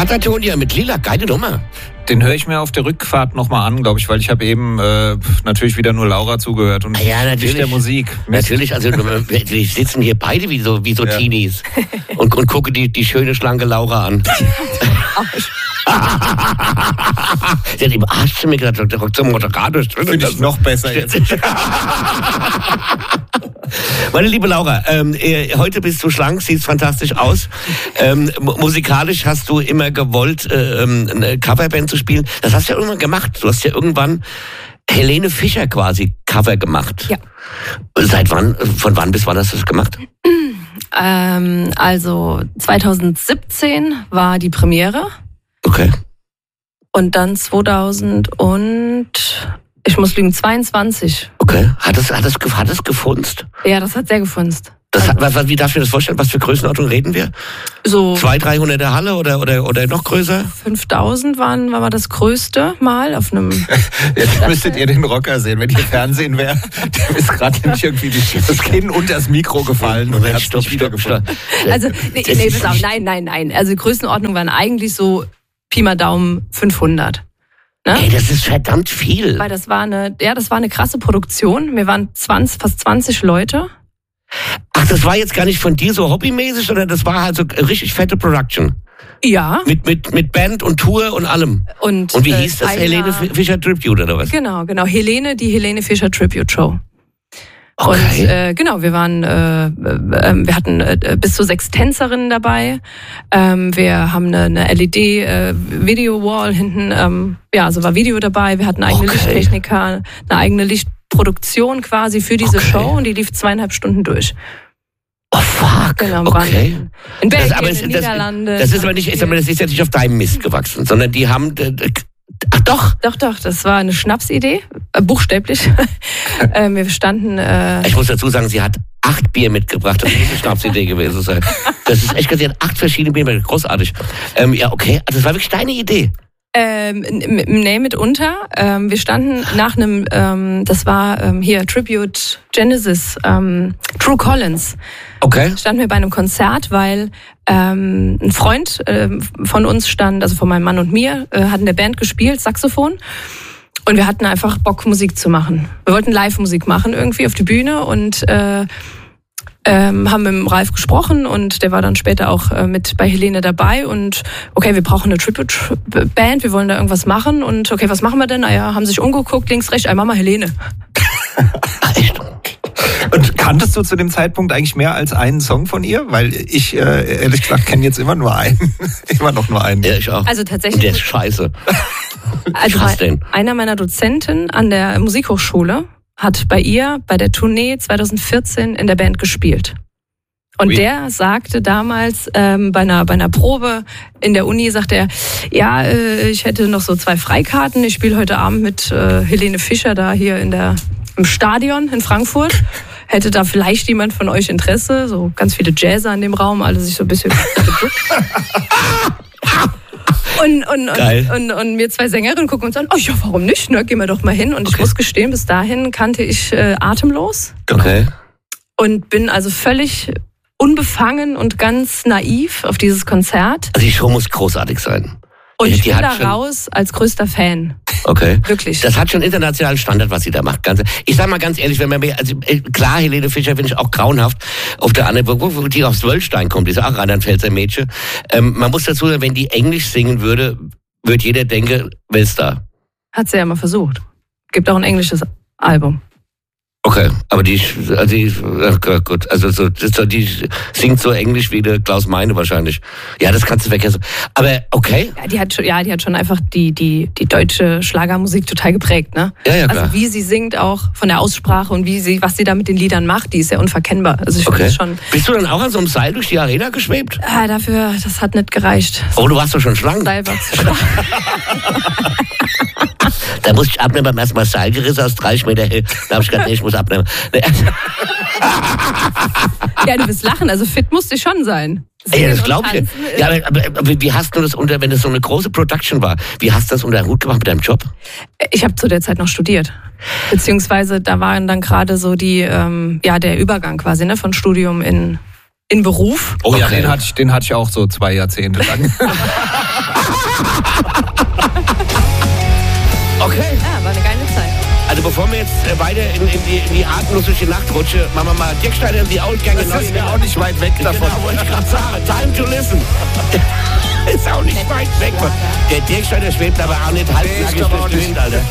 Katatonia mit Lila, geile Nummer. Den höre ich mir auf der Rückfahrt nochmal an, glaube ich, weil ich habe eben natürlich wieder nur Laura zugehört und nicht der Musik. Natürlich, also wir sitzen hier beide wie so Teenies und gucken die schöne, schlanke Laura an. Sie hat im Arsch zu mir gesagt, der rockt zum Motorrad. Finde ich noch besser jetzt. Meine liebe Laura, heute bist du schlank, siehst fantastisch aus. Musikalisch hast du immer gewollt, eine Coverband zu spielen. Das hast du ja irgendwann gemacht. Du hast ja irgendwann Helene Fischer quasi Cover gemacht. Ja. Seit wann, von wann bis wann hast du das gemacht? Also 2017 war die Premiere. Okay. Und dann 22. Okay. Hat es gefunzt? Ja, das hat sehr gefunzt. Wie darf ich mir das vorstellen? Was für Größenordnung reden wir? So 200-300 der Halle oder noch größer? 5000 war das größte Mal auf einem... Jetzt müsstet ihr den Rocker sehen, wenn ihr Fernsehen wäre. Der ist gerade nicht irgendwie das Kinn unter das Mikro gefallen und er hat es nicht wiedergefunden. Also, pass auf, nein. Also die Größenordnung waren eigentlich so Pi mal Daumen 500. Ne? Ey, das ist verdammt viel. Weil das war eine krasse Produktion. Wir waren fast 20 Leute. Ach, das war jetzt gar nicht von dir so hobbymäßig, sondern das war halt so richtig fette Production. Ja. Mit Band und Tour und allem. Und wie hieß das? Helene Fischer Tribute oder was? Genau. Die Helene Fischer Tribute Show. Okay. Und wir wir hatten bis zu 6 Tänzerinnen dabei. Wir haben eine LED-Video-Wall hinten. War Video dabei. Wir hatten eigene Lichttechniker, eine eigene Lichtproduktion quasi für diese Show und die lief 2,5 Stunden durch. Oh fuck, genau, okay. In Belgien, in den Niederlanden. Das ist aber nicht, das ist ja nicht auf deinem Mist gewachsen, sondern die haben... Ach doch. Doch, das war eine Schnapsidee, buchstäblich. Wir standen... Ich muss dazu sagen, sie hat 8 Bier mitgebracht, das muss eine Schnapsidee gewesen sein. Das ist echt, sie hat 8 verschiedene Bier mitgebracht, großartig. Ja, okay, also das war wirklich deine Idee. Mitunter. Wir standen nach einem, das war hier Tribute Genesis, True Collins. Okay. Standen wir bei einem Konzert, weil ein Freund von uns stand, also von meinem Mann und mir, hat in der Band gespielt, Saxophon. Und wir hatten einfach Bock, Musik zu machen. Wir wollten Live-Musik machen irgendwie auf die Bühne und haben mit dem Ralf gesprochen und der war dann später auch mit bei Helene dabei und okay, wir brauchen eine Tribute-Band, wir wollen da irgendwas machen und okay, was machen wir denn? Naja, haben sich umgeguckt, links, rechts, einmal mal Helene. Und kanntest du zu dem Zeitpunkt eigentlich mehr als einen Song von ihr? Weil ich, ehrlich gesagt, kenne jetzt immer noch nur einen. Ja, ich auch. Also tatsächlich. Der ist scheiße. Also einer meiner Dozenten an der Musikhochschule hat bei der Tournee 2014 in der Band gespielt. Und der sagte damals bei einer Probe in der Uni, sagte er, ja, ich hätte noch so 2 Freikarten. Ich spiele heute Abend mit Helene Fischer da hier im Stadion in Frankfurt. Hätte da vielleicht jemand von euch Interesse? So ganz viele Jazzer in dem Raum, alle sich so ein bisschen... Und wir 2 Sängerinnen gucken uns an, oh ja, warum nicht? Ne? Gehen wir doch mal hin. Und ich muss gestehen, bis dahin kannte ich Atemlos. Okay. Und bin also völlig unbefangen und ganz naiv auf dieses Konzert. Also die Show muss großartig sein. Und ich bin da raus als größter Fan. Okay. Wirklich. Das hat schon internationalen Standard, was sie da macht. Ich sag mal ganz ehrlich, wenn man mir, also klar, Helene Fischer finde ich auch grauenhaft. Auf der anderen, wo die aus Wöllstein kommt, die ist auch Rheinland-Pfälzer Mädchen. Man muss dazu sagen, wenn die Englisch singen würde jeder denken, wer ist da? Hat sie ja mal versucht. Gibt auch ein englisches Album. Okay, aber die singt so englisch wie der Klaus Meine wahrscheinlich. Ja, das kannst du vergessen. Aber okay. Ja, die hat schon einfach die deutsche Schlagermusik total geprägt, ne? Ja, klar. Also wie sie singt auch von der Aussprache und was sie da mit den Liedern macht, die ist ja unverkennbar. Also ich finde schon. Bist du dann auch an so einem Seil durch die Arena geschwebt? Das hat nicht gereicht. Oh, du warst doch schon schlank. Das Seil war zu schlank. Da musste ich abnehmen, beim ersten Mal Seil gerissen aus 30 Meter Höhe. Da habe ich gedacht, nee, ich muss abnehmen. Ja, du wirst lachen, also fit musste ich schon sein. Ja, das glaube ich. Ja, aber wie hast du das wenn das so eine große Production war, wie hast du das unter den Hut gemacht mit deinem Job? Ich habe zu der Zeit noch studiert. Beziehungsweise da waren dann gerade so der Übergang quasi, ne, von Studium in in Beruf. Oh ja, den hatte ich auch so 2 Jahrzehnte lang. Okay. Ja, war eine geile Zeit. Also bevor wir jetzt weiter in die atemlose Nacht rutschen, machen wir mal Dirk Schneider The Outgang. Das ist ja auch nicht weit weg davon. Genau, wollte ich gerade sagen. Time to listen. Ist auch nicht weit weg. Der Dirk Schneider schwebt aber auch nicht halbnackig durch den Wind, Alter.